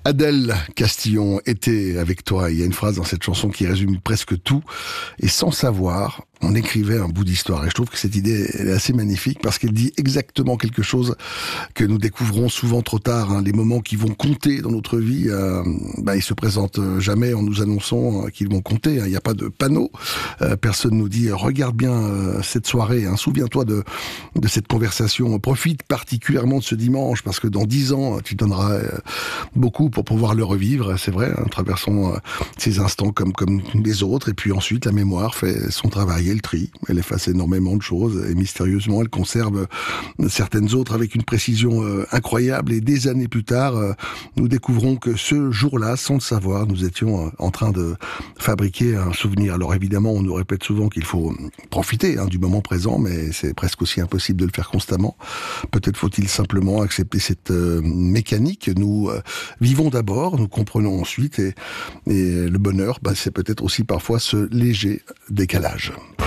Adèle Castillon était avec toi. Il y a une phrase dans cette chanson qui résume presque tout. Et sans savoir, on écrivait un bout d'histoire. Et je trouve que cette idée elle est assez magnifique parce qu'elle dit exactement quelque chose que nous découvrons souvent trop tard. Les moments qui vont compter dans notre vie, ils se présentent jamais en nous annonçant qu'ils vont compter. Il n'y a pas de panneau. Personne nous dit regarde bien cette soirée. Souviens-toi de cette conversation. Profite particulièrement de ce dimanche parce que dans 10 ans, tu donneras beaucoup pour pouvoir le revivre. C'est vrai, traversons ces instants comme les autres. Et puis ensuite, la mémoire fait son travail. Elle trie, elle efface énormément de choses et mystérieusement elle conserve certaines autres avec une précision incroyable et des années plus tard nous découvrons que ce jour-là, sans le savoir, nous étions en train de fabriquer un souvenir. Alors évidemment on nous répète souvent qu'il faut profiter du moment présent, mais c'est presque aussi impossible de le faire constamment. Peut-être faut-il simplement accepter cette mécanique. Nous vivons d'abord, nous comprenons ensuite et le bonheur, c'est peut-être aussi parfois ce léger décalage.